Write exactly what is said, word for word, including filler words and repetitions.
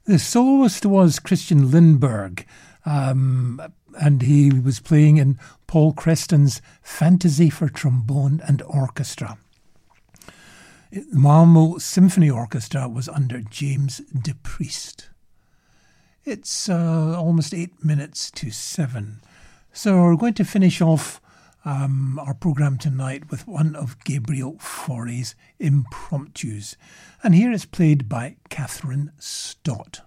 The soloist was Christian Lindberg, um, and he was playing in Paul Creston's Fantasy for Trombone and Orchestra. The Malmo Symphony Orchestra was under James DePriest. It's uh, almost eight minutes to seven. So we're going to finish off um, our programme tonight with one of Gabriel Fauré's impromptus. And here it's played by Catherine Stott.